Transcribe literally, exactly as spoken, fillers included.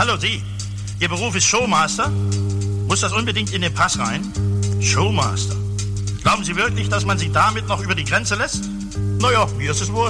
Hallo, Sie. Ihr Beruf ist Showmaster? Muss das unbedingt in den Pass rein? Showmaster. Glauben Sie wirklich, dass man Sie damit noch über die Grenze lässt? Naja, mir ist es wurscht.